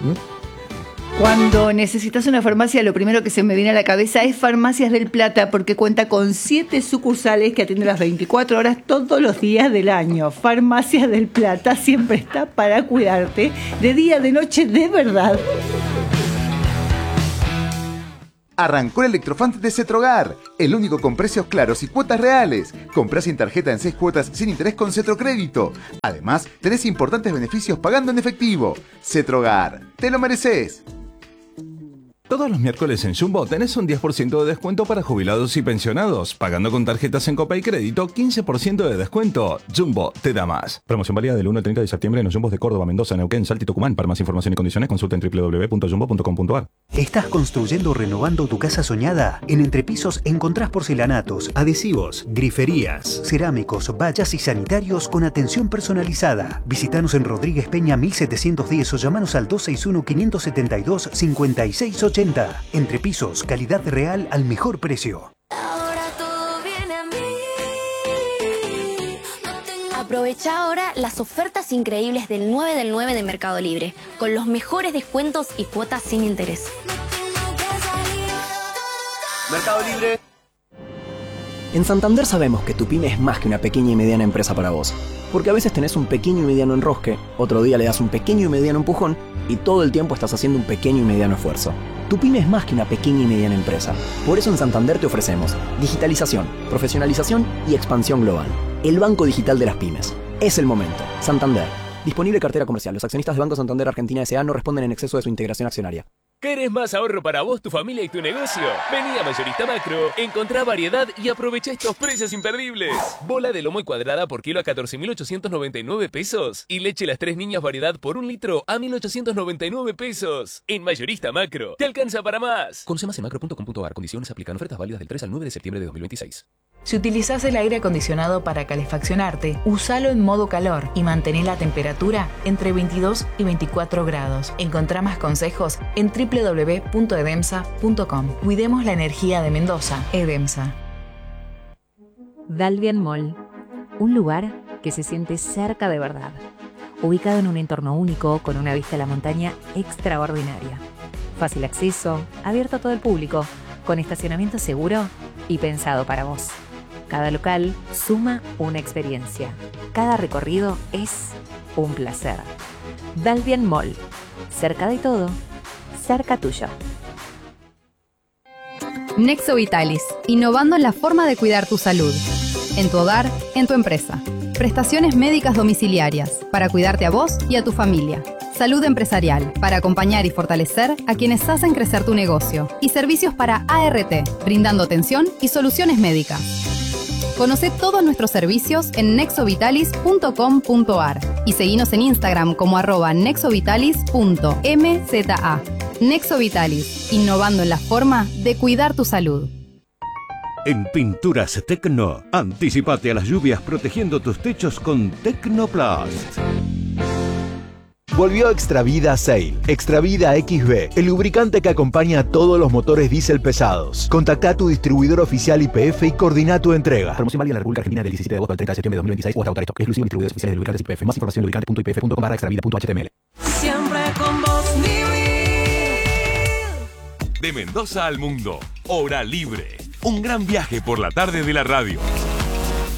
Cuando necesitas una farmacia, lo primero que se me viene a la cabeza es Farmacias del Plata, porque cuenta con 7 sucursales que atienden las 24 horas todos los días del año. Farmacias del Plata siempre está para cuidarte, de día, de noche, de verdad. Arrancó el Electrofan de Cetrogar, el único con precios claros y cuotas reales. Comprá sin tarjeta en 6 cuotas sin interés con Cetrocrédito. Además, tenés importantes beneficios pagando en efectivo. Cetrogar, te lo mereces. Todos los miércoles en Jumbo tenés un 10% de descuento para jubilados y pensionados. Pagando con tarjetas en Copa y Crédito, 15% de descuento. Jumbo te da más. Promoción válida del 1 al 30 de septiembre en los Jumbos de Córdoba, Mendoza, Neuquén, Salta y Tucumán. Para más información y condiciones, consulta en www.jumbo.com.ar. ¿Estás construyendo o renovando tu casa soñada? En Entrepisos encontrás porcelanatos, adhesivos, griferías, cerámicos, vallas y sanitarios con atención personalizada. Visítanos en Rodríguez Peña 1710 o llamanos al 261-572-5680. Entrepisos, calidad real al mejor precio. Aprovecha ahora las ofertas increíbles del 9 del 9 de Mercado Libre, con los mejores descuentos y cuotas sin interés. Mercado Libre. En Santander sabemos que tu pyme es más que una pequeña y mediana empresa para vos. Porque a veces tenés un pequeño y mediano enrosque, otro día le das un pequeño y mediano empujón y todo el tiempo estás haciendo un pequeño y mediano esfuerzo. Tu pyme es más que una pequeña y mediana empresa. Por eso en Santander te ofrecemos digitalización, profesionalización y expansión global. El banco digital de las pymes. Es el momento. Santander. Disponible cartera comercial. Los accionistas de Banco Santander Argentina S.A. no responden en exceso de su integración accionaria. ¿Querés más ahorro para vos, tu familia y tu negocio? Vení a Mayorista Macro, encontrá variedad y aprovecha estos precios imperdibles. Bola de lomo y cuadrada por kilo a 14.899 pesos. Y leche Las Tres Niñas variedad por 1 litro a 1.899 pesos. En Mayorista Macro, te alcanza para más. Conoce más en macro.com.ar. Condiciones aplican. Ofertas válidas del 3 al 9 de septiembre de 2026. Si utilizás el aire acondicionado para calefaccionarte, usalo en modo calor y mantén la temperatura entre 22 y 24 grados. Encontrá más consejos en www.edemsa.com. Cuidemos la energía de Mendoza. Edemsa. Dalvian Mall, un lugar que se siente cerca de verdad, ubicado en un entorno único con una vista a la montaña extraordinaria. Fácil acceso, abierto a todo el público, con estacionamiento seguro y pensado para vos. Cada local suma una experiencia. Cada recorrido es un placer. Dalvian Mall. Cerca de todo, cerca tuyo. Nexo Vitalis. Innovando en la forma de cuidar tu salud. En tu hogar, en tu empresa. Prestaciones médicas domiciliarias para cuidarte a vos y a tu familia. Salud empresarial para acompañar y fortalecer a quienes hacen crecer tu negocio. Y servicios para ART, brindando atención y soluciones médicas. Conoce todos nuestros servicios en nexovitalis.com.ar y seguinos en Instagram como @nexovitalis.mza. Nexo Vitalis, innovando en la forma de cuidar tu salud. En Pinturas Tecno, anticipate a las lluvias protegiendo tus techos con Tecnoplast. Volvió Extravida Sail. Extravida XB, el lubricante que acompaña a todos los motores diésel pesados. Contacta a tu distribuidor oficial YPF y coordina tu entrega. Promoción válida en la República Argentina del 17 de agosto al 30 de septiembre de 2026 o hasta agotar esto. Exclusivo distribuidores oficiales de lubricantes YPF. Más información en lubricante.ipf.com/extravida.html. Siempre con vos, De Mendoza al mundo, Hora Libre. Un gran viaje por la tarde de la radio.